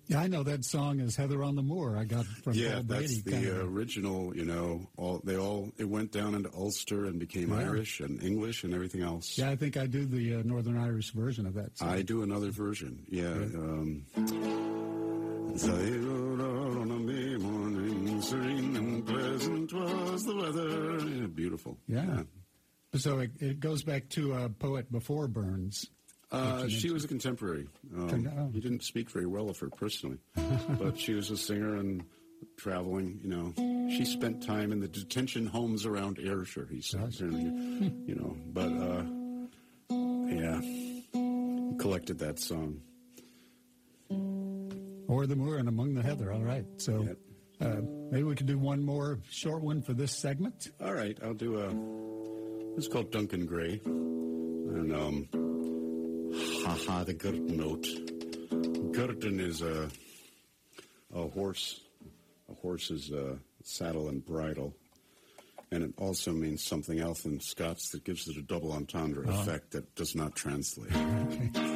Yeah, I know that song is Heather on the Moor. I got from Paul Brady. That's the original, it went down into Ulster and became Irish and English and everything else. Yeah, I think I do the Northern Irish version of that song. I do another version, Sailed out on a May morning, serene and pleasant was the weather. Yeah, beautiful. Yeah. So it goes back to a poet before Burns. She was a contemporary. He didn't speak very well of her personally, but she was a singer and traveling. She spent time in the detention homes around Ayrshire. He said, he collected that song. O'er the moor and among the heather. All right. So maybe we could do one more short one for this segment. All right. I'll do it's called Duncan Gray. And the Gurton note. Gurton is a horse. A horse's saddle and bridle. And it also means something else in Scots that gives it a double entendre effect that does not translate. Okay.